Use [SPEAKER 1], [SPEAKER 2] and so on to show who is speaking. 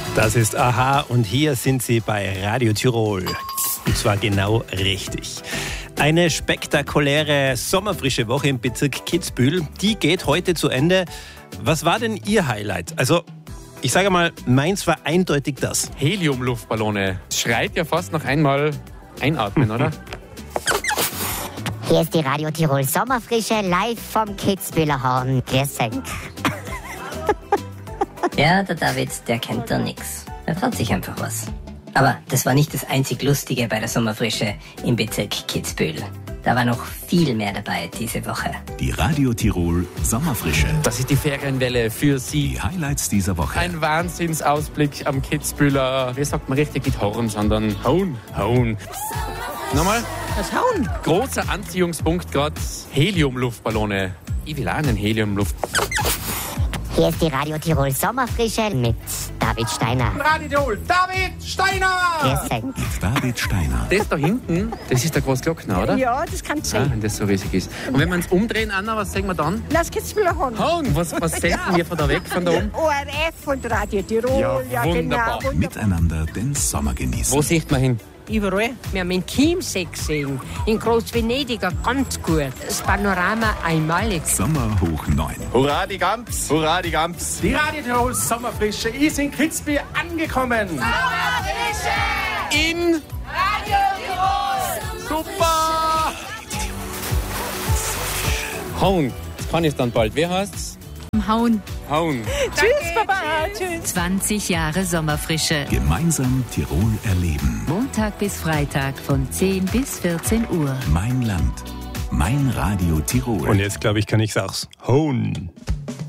[SPEAKER 1] Das ist Aha und hier sind Sie bei Radio Tirol. Und zwar genau richtig. Eine spektakuläre sommerfrische Woche im Bezirk Kitzbühel, die geht heute zu Ende. Was war denn Ihr Highlight? Also, ich sage mal, meins war eindeutig das.
[SPEAKER 2] Heliumluftballone. Schreit ja fast noch einmal einatmen, oder?
[SPEAKER 3] Hier ist die Radio Tirol Sommerfrische live vom Kitzbüheler Horn. Grüß euch.
[SPEAKER 4] Ja, der David, der kennt da nix. Er traut sich einfach was. Aber das war nicht das einzig Lustige bei der Sommerfrische im Bezirk Kitzbühel. Da war noch viel mehr dabei diese Woche.
[SPEAKER 5] Die Radio Tirol Sommerfrische.
[SPEAKER 2] Das ist die Ferienwelle für Sie.
[SPEAKER 5] Die Highlights dieser Woche.
[SPEAKER 2] Ein Wahnsinnsausblick am Kitzbüheler, wie sagt man richtig, nicht Horn, sondern Hauen. Nochmal?
[SPEAKER 6] Das Hauen.
[SPEAKER 2] Großer Anziehungspunkt gerade Heliumluftballone. Ich will auch einen Heliumluft.
[SPEAKER 3] Hier ist die Radio Tirol Sommerfrische mit David Steiner.
[SPEAKER 6] Radio Tirol, David Steiner.
[SPEAKER 3] Grüß euch.
[SPEAKER 5] Mit David Steiner.
[SPEAKER 2] Das da hinten, das ist der Großglockner, oder?
[SPEAKER 6] Ja, das kann
[SPEAKER 2] Ah,
[SPEAKER 6] sein.
[SPEAKER 2] wenn das so riesig ist. Und wenn wir uns umdrehen, Anna, was sehen wir dann?
[SPEAKER 6] Lass Kitzbüheler Horn.
[SPEAKER 2] Hauen! Was senden wir von da weg, von da oben?
[SPEAKER 6] ORF und Radio Tirol.
[SPEAKER 2] Ja, wunderbar.
[SPEAKER 6] Genau.
[SPEAKER 5] Miteinander den Sommer genießen.
[SPEAKER 2] Wo sieht man hin?
[SPEAKER 7] Überall. Wir haben in Chiemsee gesehen, in Groß-Venedig ganz gut. Das Panorama einmalig.
[SPEAKER 5] Sommer hoch 9.
[SPEAKER 8] Hurra die Gamps, hurra die Gamps.
[SPEAKER 6] Die Radio Tirol Sommerfrische ist in Kitzbühel angekommen.
[SPEAKER 2] In
[SPEAKER 6] Radio Tirol.
[SPEAKER 2] Super! Hauen. Das kann ich dann bald. Wer heißt's?
[SPEAKER 9] Hauen.
[SPEAKER 2] Hauen.
[SPEAKER 6] Tschüss, Baba. Tschüss.
[SPEAKER 9] 20 Jahre Sommerfrische.
[SPEAKER 5] Gemeinsam Tirol erleben.
[SPEAKER 9] Montag bis Freitag von 10 bis 14 Uhr.
[SPEAKER 5] Mein Land. Mein Radio Tirol.
[SPEAKER 1] Und jetzt, glaube ich, kann ich sag's. Hohn.